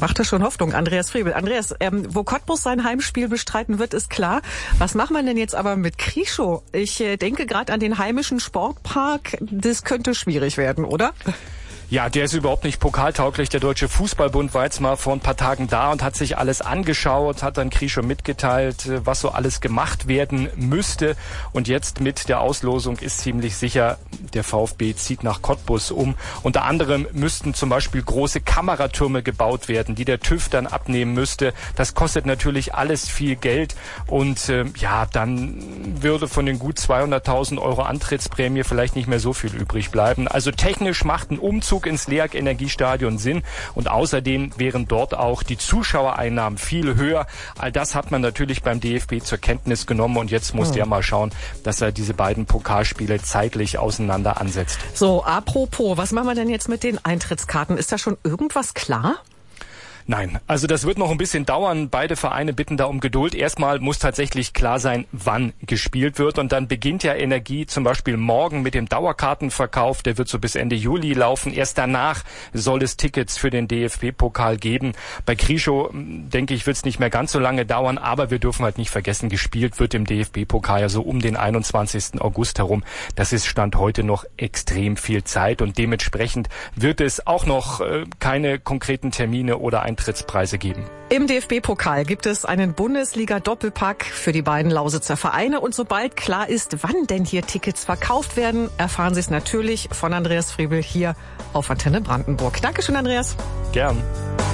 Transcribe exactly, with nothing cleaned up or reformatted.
Machte schon Hoffnung, Andreas Friebel. Andreas, ähm, wo Cottbus sein Heimspiel bestreiten wird, ist klar. Was macht man denn jetzt aber mit Krieschow? Ich äh, denke gerade an den heimischen Sportpark. Das könnte schwierig werden, oder? Ja, der ist überhaupt nicht pokaltauglich. Der Deutsche Fußballbund war jetzt mal vor ein paar Tagen da und hat sich alles angeschaut, hat dann Krieschow mitgeteilt, was so alles gemacht werden müsste. Und jetzt mit der Auslosung ist ziemlich sicher, der VfB zieht nach Cottbus um. Unter anderem müssten zum Beispiel große Kameratürme gebaut werden, die der TÜV dann abnehmen müsste. Das kostet natürlich alles viel Geld. Und äh, ja, dann würde von den gut zweihunderttausend Euro Antrittsprämie vielleicht nicht mehr so viel übrig bleiben. Also technisch macht ein Umzug ins LEAG Energiestadion Sinn und außerdem wären dort auch die Zuschauereinnahmen viel höher. All das hat man natürlich beim D F B zur Kenntnis genommen und jetzt muss oh. der mal schauen, dass er diese beiden Pokalspiele zeitlich auseinander ansetzt. So, apropos, was machen wir denn jetzt mit den Eintrittskarten? Ist da schon irgendwas klar? Nein, also das wird noch ein bisschen dauern. Beide Vereine bitten da um Geduld. Erstmal muss tatsächlich klar sein, wann gespielt wird. Und dann beginnt ja Energie zum Beispiel morgen mit dem Dauerkartenverkauf. Der wird so bis Ende Juli laufen. Erst danach soll es Tickets für den D F B-Pokal geben. Bei Krieschow, denke ich, wird es nicht mehr ganz so lange dauern. Aber wir dürfen halt nicht vergessen, gespielt wird im D F B-Pokal ja so um den einundzwanzigsten August herum. Das ist Stand heute noch extrem viel Zeit. Und dementsprechend wird es auch noch äh, keine konkreten Termine oder Eintrittspreise geben. Im D F B-Pokal gibt es einen Bundesliga-Doppelpack für die beiden Lausitzer Vereine. Und sobald klar ist, wann denn hier Tickets verkauft werden, erfahren Sie es natürlich von Andreas Friebel hier auf Antenne Brandenburg. Dankeschön, Andreas. Gern.